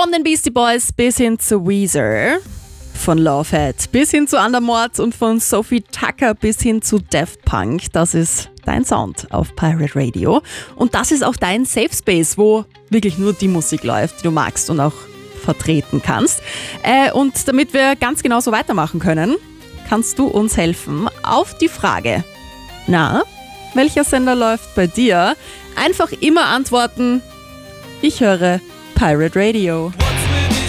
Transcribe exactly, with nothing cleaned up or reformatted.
Von den Beastie Boys bis hin zu Weezer, von Lovehead bis hin zu Undermord und von Sophie Tucker bis hin zu Daft Punk. Das ist dein Sound auf Pirate Radio. Und das ist auch dein Safe Space, wo wirklich nur die Musik läuft, die du magst und auch vertreten kannst. Äh, und damit wir ganz genau so weitermachen können, kannst du uns helfen auf die Frage, na, welcher Sender läuft bei dir? Einfach immer antworten, ich höre Pirate Radio.